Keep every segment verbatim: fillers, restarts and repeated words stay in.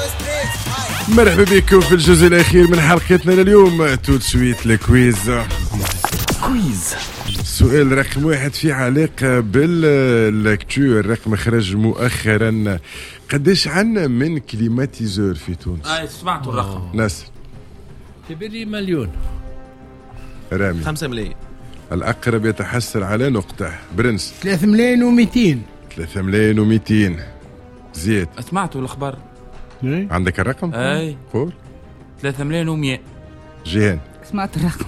مرحبا بكم في الجزء الأخير من حلقتنا لليوم. توت سويت الكويز. كويز السؤال رقم واحد في علاقة باللاكتو. الرقم خرج مؤخرا. قداش عنا من كليماتيزور في تونس؟ آه سمعتوا الرقم. ناس تبري مليون. رامي خمسة ملايين. الأقرب يتحصل على نقطة. برنس ثلاثة ملايين ومئتين. ثلاثة ملايين ومئتين. زياد سمعتوا الأخبار؟ عندك الرقم؟ أي قول. ثلاثة ملايين ومئة. جيهان سمعت الرقم.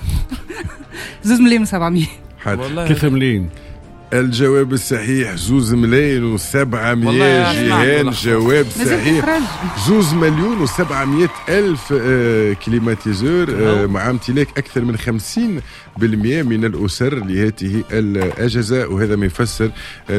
زوز ملايين وسبعمية. والله ثلاثة ملايين. الجواب الصحيح زوز ملايين وسبعمية. جيهان جواب صحيح. زوز مليون وسبعمية ألف آه كليماتيزور آه مع امتلاك أكثر من خمسين بالمئة من الأسر لهذه الأجهزة، وهذا ما يفسر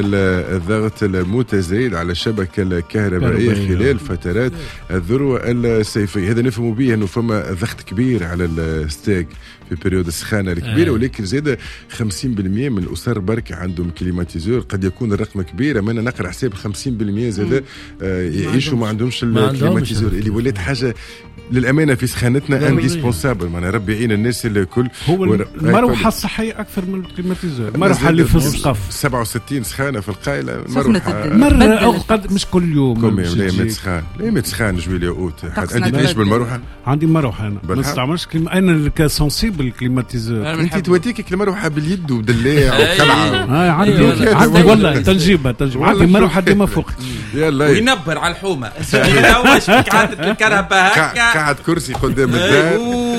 الضغط المتزايد على الشبكة الكهربائية خلال فترات الذروة الصيفية. هذا نفهم به أنه فما ضغط كبير على الستاك في بريود السخانة الكبيرة، ولكن زاد خمسين بالمئة من الأسر برك عندهم كليماتيزور. قد يكون الرقم كبير، أما أنا نقرأ حساب خمسين بالمئة زاد آه يعيشوا ما عندهمش الكليماتيزور، اللي ولات حاجة للأمانة في سخانتنا انديسبونسابل. معنا ربي يعين الناس الكل. هو المروحة الصحية أكثر من الكليماتيزور. المروحة اللي في السقف سبعة وستين سخانة في القايلة. مرة أو قد مش كل يوم. كم لا مية سخان لا مية سخان جويلي أوت. أنت تعيش بالمروحة؟ عندي مروحة أنا ما نستعملش كلمة. أنا كسنسيبل كليماتيزور. أنت توديك المروحة باليد ودلية وخلعة. آه عندي عندي والله تنجيبها تنجيبها. عندي مروحة ديما فوق. يلا وينبر على الحومة. يدوش فيك عادة الكهرباء هكا. قاعد كرسي قدام الدار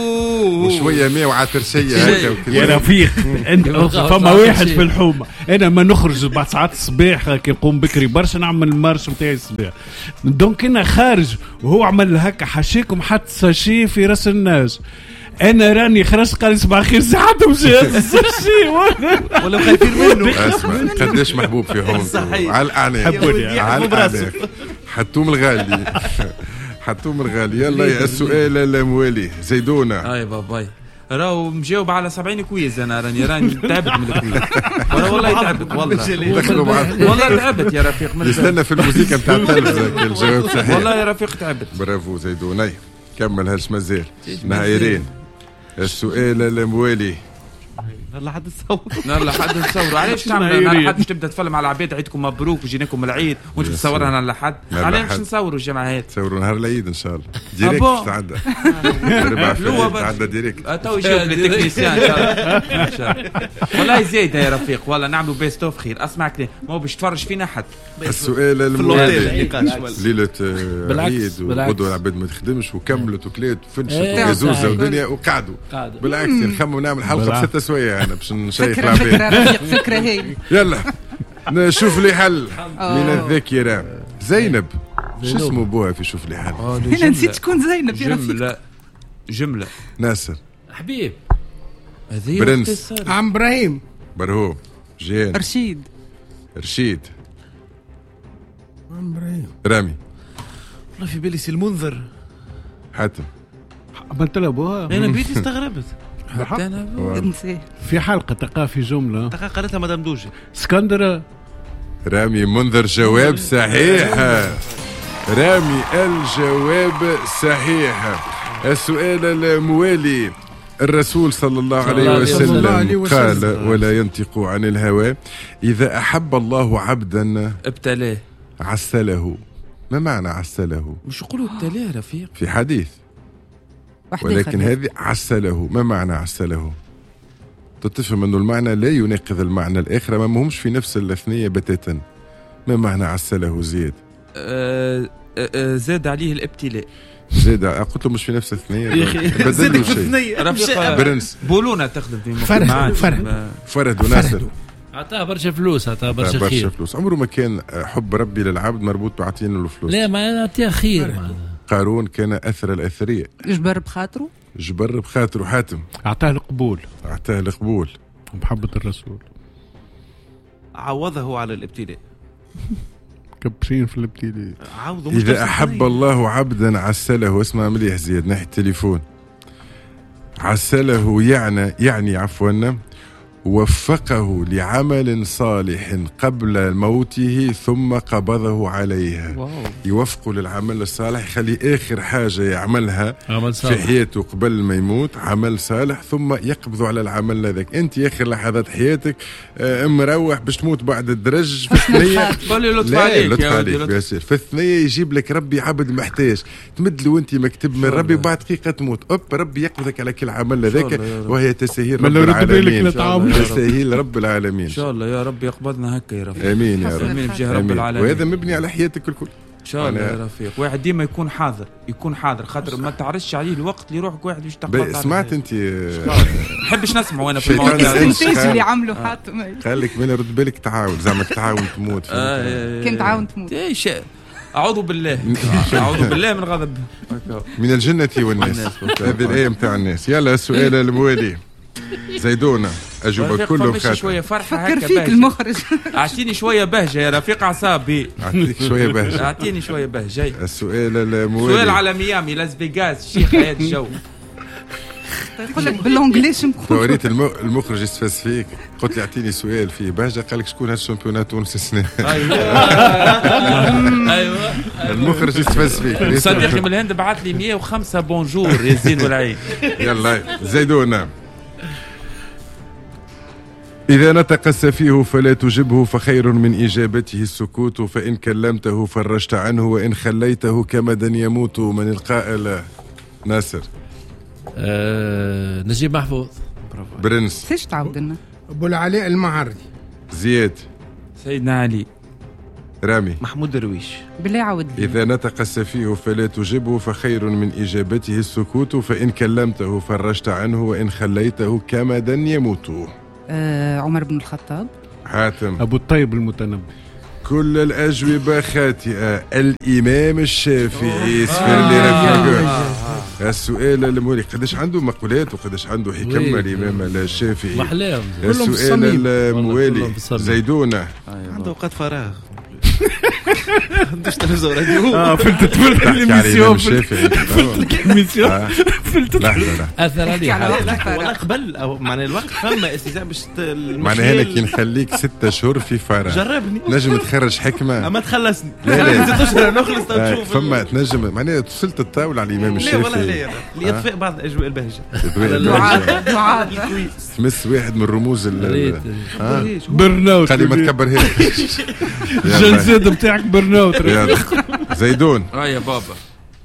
وشوية ماء وعطرشية هكا. يا رفيق انت فما واحد في الحومة. انا ما نخرج بعد ساعات الصباح كي نقوم بكري برشا نعمل المارش نتاعي الصباح. دونك انا خارج وهو عمل هكا حشيكم حتى ساشي في راس الناس. انا راني خرجت قال صباح الخير ساعتهم جاء الساشي ولا خايفين منه. اسمع قداش محبوب فيهم على الاعناق على الاعناق. حتوم الغالي حتوم الغالي. يلا يا السؤال الموالي زيدونا. اي باباي راهو مجاوب على سبعين كويز. انا راني راني تعبت من الكويز. والله تعبت والله دخلوا معك. والله تعبت يا رفيق. يستنى في الموسيقى نتاع التلفزة الجواب صحيح. والله يا رفيق تعبت. برافو زيدوني. كمل هالش مازال نهايرين. السؤال الموالي. لا حد يصور. لا حد نصور. علاش تعمل على حد تبدا تفلم على عباد عيدكم مبروك وجيناكم العيد وانت تصورها على حد؟ علاش نصوروا الجماعه هذه؟ تصوروا نهار العيد ان شاء الله. ديريكت تعدى. تعدى ديريكت. تو يجيب لي تكنيسيان ان شاء الله. والله زايده يا رفيق. والله نعملوا بيست اوف خير. اسمع كلام ما باش تفرج فينا حد. السؤال الموالي. ليله عيد وغدوه العباد ما تخدمش وكملت وكلات وفنشت وزوزه ودنيا وقعدوا. بالعكس نخمم نعمل حلقه بستة سويه انا باش نشيخ العباد. فكرة هي. يلا نشوف لي حل من الذاكرة. زينب شو اسمه بوها في شوف لي حل؟ أنا نسيت تكون زينب يا رفيق. جملة جملة. ناصر حبيب. برنس عم إبراهيم برهوم جيان رشيد رشيد عم إبراهيم رامي. والله في بالي سي المنذر. حاتم عملت له بوها. انا بيتي استغربت. حتى انا في حلقة تقع في جملة قالتها مدام دوجي. اسكندرة. رامي منذر جواب صحيح. رامي الجواب صحيح. السؤال الموالي. الرسول صلى الله عليه وسلم قال ولا ينطق عن الهوى إذا أحب الله عبدا ابتلاه عسله. ما معنى عسله؟ مش يقولوا ابتلاه رفيق في حديث، ولكن هذه عسله. ما معنى عسله؟ تتفهم أنه المعنى لا يناقض المعنى الآخر، ما مهمش في نفس الأثنية بتاتا. ما معنى عسله زياد؟ أه أه زاد عليه الابتلاء. زاد قلت له مش في نفس الثنية يا أخي بدل له شيء. رفيق برنس بولونا تخدم في فرد فرد فرد وناصر عطاه برشا فلوس. عطاه برشا خير. برشا فلوس. عمره ما كان حب ربي للعبد مربوط بعطينه له فلوس. لا ما عطيه خير. قارون كان أثر الأثرياء. جبر بخاطره. جبر بخاطره. حاتم أعطاه القبول. أعطاه القبول ومحبة الرسول. عوضه على الابتلاء. كبسين في الابتلاء. إذا أحب الله عبدا عسله. اسمع مليح زياد ناحية التليفون. عسله يعني يعني عفوا وفقه لعمل صالح قبل موته ثم قبضه عليها. واو. يوفقه للعمل الصالح، يخلي آخر حاجة يعملها في حياته قبل ما يموت عمل صالح، ثم يقبض على العمل هذاك. أنت آخر لحظات حياتك مروح باش تموت بعد الدرج في الثنية. لطف عليك لطف عليك بيصير في الثنية يجيب لك ربي عبد محتاج، تمد له أنت مكتب من ربي وبعد دقيقة تموت، أوب ربي يقبضك على كل عمل هذاك، وهي تسهيل رب العالمين. تسهيل رب العالمين. إن شاء الله يا رب يقبضنا هكا يا رب. آمين يا رب. آمين بجاه رب العالمين. وهذا مبني على حياتك الكل. إن شاء الله يا رفيق. واحد ديما يكون حاضر، يكون حاضر خاطر ما تعرفش عليه الوقت اللي يروحك واحد باش تقبض. سمعت أنت؟ نحبش نسمع وأنا في الموضوع. الإنتاج اللي عملوا حاتم. خليك من رد بالك تعاون، زعما تعاون تموت. كان تعاون تموت. إيش؟ أعوذ بالله. أعوذ بالله من غضب. من الجنة والناس. هذه الآية متاع الناس. يلا السؤال الموالي. زيدونة أجوبة كلهم خاطر. شوية فرحة فكر فيك المخرج. أعطيني شوية بهجة يا رفيق عصابي. أعطيك شوية بهجة. أعطيني شوية بهجة. السؤال الموالي. سؤال على ميامي لاس فيغاس شيخ حياة الجو. يقول لك بالانجليش مكتوب. وريت المخرج يستفز فيك، قلت لي اعطيني سؤال فيه بهجه، قال لك شكون هالشامبيونات تونس السنه. ايوه ايوه المخرج يستفز فيك. صديقي من الهند بعث لي مية وخمسة بونجور يا زين والعين. يلا زيدونا. إذا نطق السفيه فلا تجبه، فخير من إجابته السكوت، فإن كلمته فرجت عنه، وإن خليته كمدا يموت. من القائل؟ ناصر. أه نجيب محفوظ. برنس. ايش تعود لنا؟ ابو العلاء المعرضي. زياد. سيدنا علي. رامي. محمود درويش. بالله عود لي. إذا نطق السفيه فلا تجبه، فخير من إجابته السكوت، فإن كلمته فرجت عنه، وإن خليته كمدا يموت. آه عمر بن الخطاب. حاتم. أبو الطيب المتنبي. كل الأجوبة خاطئة. الإمام الشافعي. سفر لي رفيق. السؤال المولي قداش عنده مقولات وقداش عنده حكمة الإمام الشافعي. محلاهم. السؤال الموالي. زيدونة. عنده وقت فراغ. عندوش تلفزيون راديو. اه فلت تفلت الميسيون. فلت الميسيون. فلت. لحظة أثر عليه. والله قبل أو معنى الوقت فما استيزاء باش معنى هنا كي نخليك ستة شهور في فراغ. جربني. نجم تخرج حكمة. أما تخلصني. لا لا. ست أشهر نخلص تشوف. فما تنجم معناها توصلت الطاولة على الإمام الشافعي. لا والله لا. لإطفاء بعض الأجواء البهجة. دعاء دعاء. تمس واحد من رموز ال. برناوت. خلي ما تكبرهاش. الجلسات بتاعك برناوت. زيدون. اه يا بابا.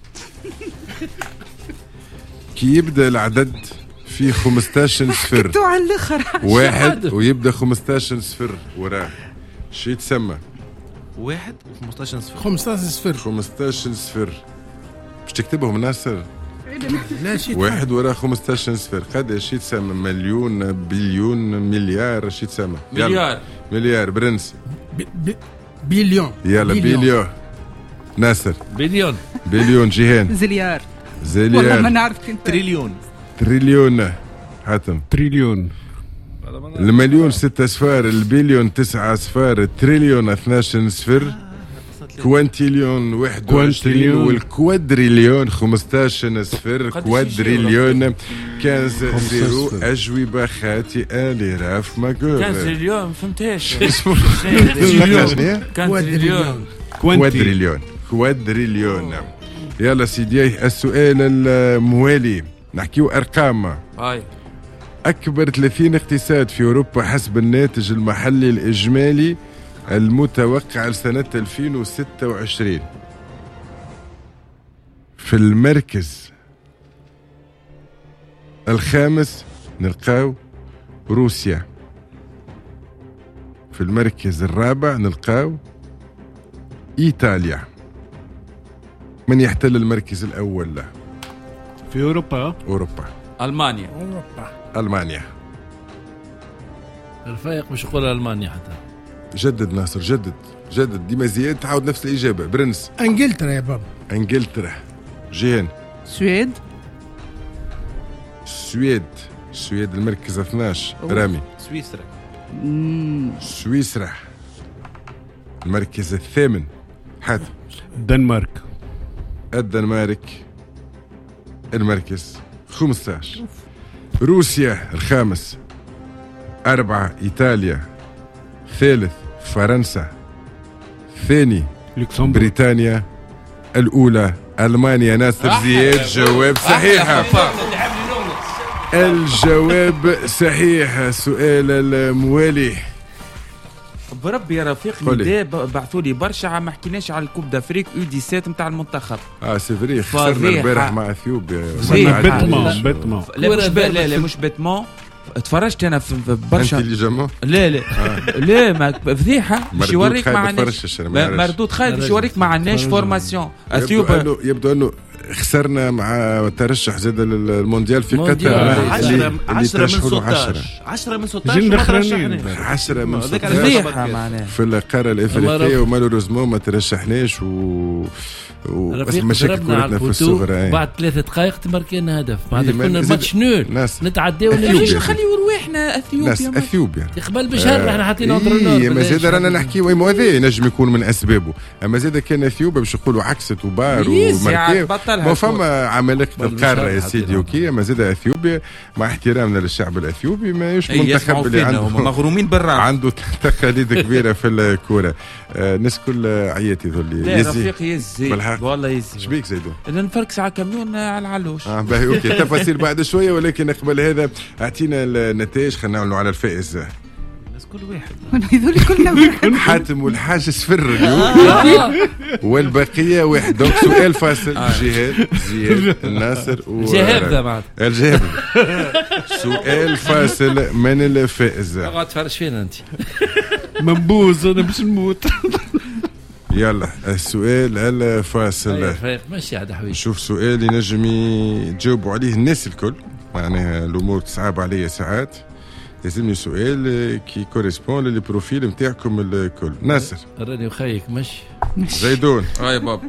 كي يبدا العدد في خمسطاش صفر. كنتو على الاخر. واحد ويبدا خمسطاش صفر وراه. شو يتسمى؟ واحد وخمسطاش صفر. خمسطاش صفر. خمسطاش صفر. باش تكتبهم ناصر؟ لا شيء. واحد وراه خمسطاش صفر. قداش يتسمى؟ مليون، بليون، مليار؟ شو يتسمى؟ مليار. مليار. برنس. بليون. يلا بليون. ناصر. بليون. بليون. جيهان. زليار. زليار. والله ما نعرف كنت. تريليون. تريليون. حاتم. تريليون. المليون ستة صفار، البليون تسعة صفار، التريليون اثناش صفر، كوانتيليون واحد وعشرين، والكوادريليون خمسطاش صفر، كوادريليون خمسة زيرو. أجوبة خاطئة لراف ماكور. كانتريليون ما فهمتهاش. كوادريليون. كوادريليون. كوادريليون. يلا سيدي السؤال الموالي. نحكيو أرقام. هاي. أكبر ثلاثين اقتصاد في أوروبا حسب الناتج المحلي الإجمالي المتوقع لسنة ألفين وستة وعشرين. في المركز الخامس نلقاو روسيا. في المركز الرابع نلقاو إيطاليا. من يحتل المركز الأول له في أوروبا؟ أوروبا. ألمانيا. أوروبا. ألمانيا. الفايق مش يقول ألمانيا حتى. جدد ناصر جدد جدد. ديما زياد تعاود نفس الإجابة. برنس. انجلترا يا بابا. انجلترا. جيهان. سويد. السويد. السويد المركز اثناش. رامي. سويسرا. سويسرا المركز الثامن. حاتم. الدنمارك. الدنمارك المركز خمسطاش. روسيا الخامس. أربعة إيطاليا، ثالث فرنسا، ثاني بريطانيا، الأولى ألمانيا. ناصر زياد جواب صحيح. الجواب صحيح. سؤال الموالي بربي يا رفيق نداء بعثوا لي برشا ما حكيناش على الكوب دافريك يو سبعة نتاع المنتخب. اه سي فري خسرنا البارح مع اثيوبيا. بيتمون بيتمون لا مش لا لا مش بيتمون. تفرجت انا في برشا انتليجمون. لا لا آه. لا ما فضيحه باش يوريك ما عندناش مردود خايب باش يوريك ما عندناش فورماسيون. اثيوبيا يبدو انه خسرنا مع ترشح زاد المونديال في قطر. عشرة عشرة من ستة عشرة من ستة عشرة من ستة في القارة الافريقية ومالوريزمون ما ترشحناش و بس مشاكل كورتنا في الصغر. بعد ثلاثة دقائق تمركينا هدف بعد كنا ماتش نول نتعداو. ليش نخليو رواحنا اثيوبيا؟ اثيوبيا قبل بشهر احنا حاطين اونترونور. اي ما زاد رانا نحكيو اي هذا ينجم يكون من اسبابه. اما زاد كان اثيوبيا باش نقولوا عكست وبار وماركيو ما فما عمالقة القارة يا سيدي. اوكي ما زاد اثيوبيا مع احترامنا للشعب الاثيوبي ماهيش منتخب اللي عنده مغرومين برا عنده تقاليد كبيرة في الكورة. الناس كل عياتي ذولي يزي يزي والله يزي. شبيك زيدون؟ انا نفركس على كاميون على العلوش. اه باهي اوكي تفاصيل بعد شويه. ولكن قبل هذا اعطينا النتائج. خلينا نعلنوا على الفائز. الناس كل واحد هذول كلنا حاتم والحاج صفر اليوم والبقيه واحد. دونك سؤال فاصل. جهاد زياد الناصر جهاد ذا بعد الجهاد. سؤال فاصل من الفائز. اقعد تفرش فينا انت منبوز انا باش نموت. يلا السؤال الفاصل. ماشي عاد حبيبي. نشوف سؤال ينجم يجاوبوا عليه الناس الكل. معناها الامور تصعب عليا ساعات. لازمني سؤال كي كوريسبون للبروفيل نتاعكم الكل. ناصر راني وخيك ماشي زيدون. اه يا بابا